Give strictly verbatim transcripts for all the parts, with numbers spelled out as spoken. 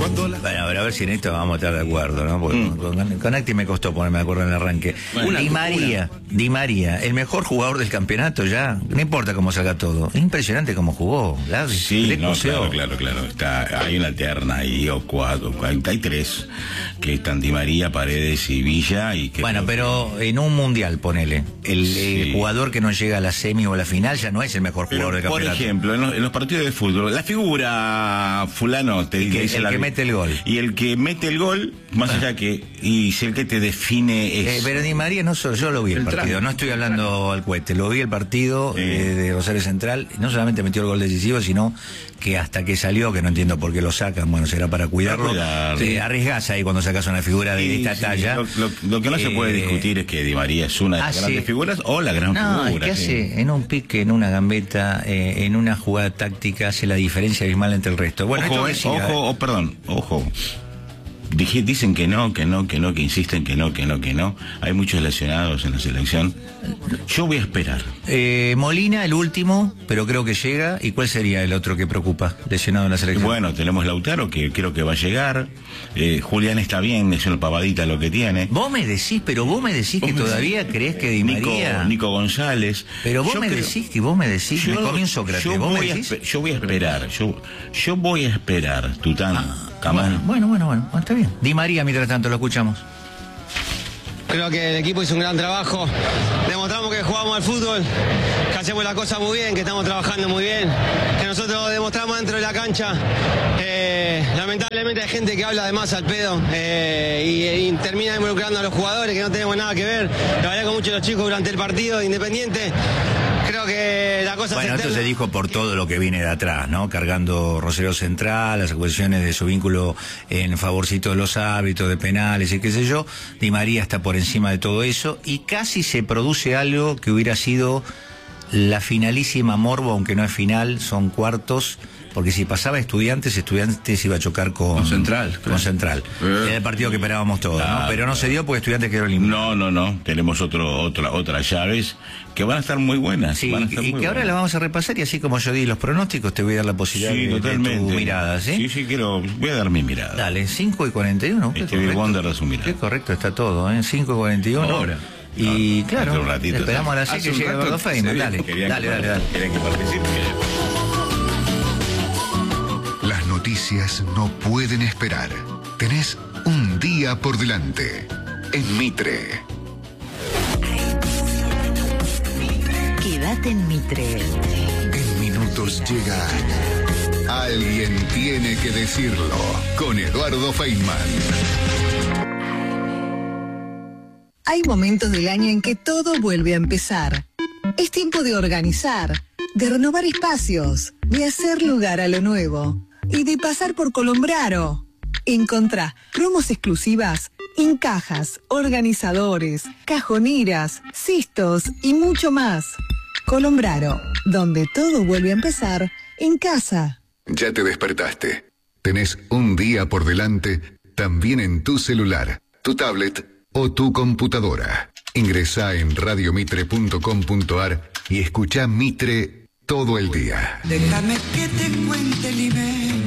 Bueno, a ver, a ver si en esto vamos a estar de acuerdo, ¿no? Porque mm. con, con Acti me costó ponerme de acuerdo en el arranque. Bueno, Di María, una. Di María, el mejor jugador del campeonato ya. No importa cómo salga todo. Es impresionante cómo jugó. La, sí, no, claro, claro, claro. Está, hay una terna ahí, o cuatro, hay, hay tres que están Di María, Paredes y Villa. Y que bueno, pero que... en un mundial, ponele. El sí. eh, jugador que no llega a la semi o a la final ya no es el mejor jugador pero, del campeonato. Por ejemplo, en los, en los partidos de fútbol, la figura fulano te el que, dice el la... que mete el gol. Y el que mete el gol, más allá que, y si el que te define es... Eh, pero Di María, no solo, yo lo vi el, el partido, tramo. No estoy hablando al cohete, lo vi el partido sí. eh, de Rosario Central, no solamente metió el gol decisivo, sino que hasta que salió, que no entiendo por qué lo sacan, bueno, será para cuidarlo, para cuidar, eh, arriesgás ahí cuando sacas una figura de sí, esta sí, talla. Lo, lo, lo que no eh, se puede discutir es que Di María es una de las hace, grandes figuras o la gran no, figura. No, es que sí. hace en un pique, en una gambeta, eh, en una jugada táctica, hace la diferencia abismal entre el resto. Bueno, ojo, esto eh, ojo, oh, perdón, ojo. Dicen que no, que no, que no, que insisten que no, que no, que no. Hay muchos lesionados en la selección. Yo voy a esperar. Eh, Molina, el último, pero creo que llega. ¿Y cuál sería el otro que preocupa, lesionado en la selección? Bueno, tenemos Lautaro, que creo que va a llegar. Eh, Julián está bien, es una pavadita lo que tiene. Vos me decís, pero vos me decís vos que me todavía decís, crees que Di María... Nico, Nico González. Pero vos yo me creo, decís que vos me decís, yo, me comí un Sócrates. Yo, ¿Vos voy me decís? A, yo voy a esperar, yo, yo voy a esperar, Tután. Ah. Bueno, bueno, bueno, bueno, está bien. Di María, mientras tanto, lo escuchamos. Creo que el equipo hizo un gran trabajo. Demostramos que jugamos al fútbol, que hacemos las cosas muy bien, que estamos trabajando muy bien, que nosotros demostramos dentro de la cancha. Eh, lamentablemente hay gente que habla de más al pedo eh, y, y termina involucrando a los jugadores que no tenemos nada que ver. La verdad con muchos de los chicos durante el partido de Independiente. Creo que la cosa bueno, se esto se dijo por todo lo que viene de atrás, ¿no? Cargando Rosario Central, las acusaciones de su vínculo en favorcito de los árbitros, de penales y qué sé yo. Di María está por encima de todo eso y casi se produce algo que hubiera sido la finalísima morbo, aunque no es final, son cuartos. Porque si pasaba Estudiantes, Estudiantes iba a chocar con, con Central. Claro. Con Central. Eh, Era el partido que esperábamos todos, claro, ¿no? Pero no claro. se dio porque Estudiantes quedó eliminado. No, no, no. Tenemos otro, otra, otras llaves que van a estar muy buenas. Sí, van a estar y muy que ahora buenas. la vamos a repasar y así como yo di los pronósticos, te voy a dar la posibilidad sí, de, totalmente. de tu mirada, ¿sí? Sí, sí, quiero, voy a dar mi mirada. Dale, cinco y cuarenta y uno. Stevie Wonder da su mirada. Qué correcto está todo, ¿eh? cinco y cuarenta y uno. Ahora. Y no, claro, un ratito, esperamos a las seis que llegue Eduardo Feynman. Dale, dale, dale, dale, dale. ¿Quieren que participe? Las noticias no pueden esperar. Tenés un día por delante. En Mitre. Quédate en Mitre. En minutos llega. Alguien tiene que decirlo. Con Eduardo Feynman. Hay momentos del año en que todo vuelve a empezar. Es tiempo de organizar, de renovar espacios, de hacer lugar a lo nuevo y de pasar por Colombraro. Encontrá promos exclusivas en cajas, organizadores, cajoneras, cistos y mucho más. Colombraro, donde todo vuelve a empezar en casa. Ya te despertaste. Tenés un día por delante, también en tu celular, tu tablet o tu computadora. Ingresá en radio mitre punto com punto ar y escuchá Mitre todo el día. Déjame que te cuente el nivel.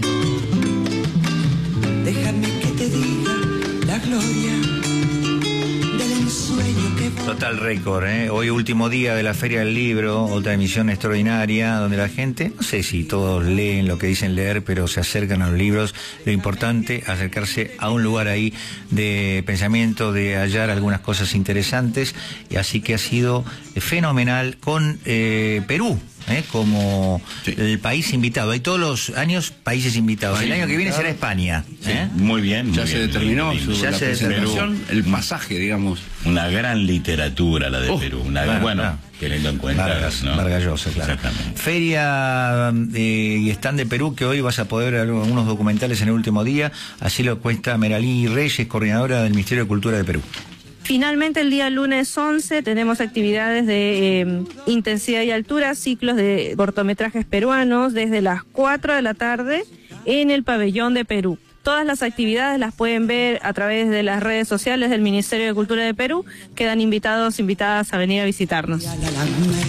Déjame que te diga la gloria del ensueño que... Total récord, ¿eh? Hoy último día de la Feria del Libro, otra emisión extraordinaria donde la gente, no sé si todos leen lo que dicen leer, pero se acercan a los libros. Lo importante, acercarse a un lugar ahí de pensamiento, de hallar algunas cosas interesantes, y así que ha sido fenomenal con eh, Perú. ¿Eh? Como sí. el país invitado. Hay todos los años países invitados. El año que viene será España. ¿eh? Sí, muy bien. Muy ya bien, se determinó bien, su, ya la se presentación, el pasaje, digamos. Una gran literatura la de oh, Perú. Una bueno, bueno claro. teniendo en cuenta, Vargas, ¿no? Vargas Llosa, claro. Exactamente. Feria eh, y stand de Perú, que hoy vas a poder ver algunos documentales en el último día. Así lo cuenta Meralí Reyes, coordinadora del Ministerio de Cultura de Perú. Finalmente, el día lunes once tenemos actividades de eh, intensidad y altura, ciclos de cortometrajes peruanos desde las cuatro de la tarde en el pabellón de Perú. Todas las actividades las pueden ver a través de las redes sociales del Ministerio de Cultura de Perú. Quedan invitados, invitadas a venir a visitarnos.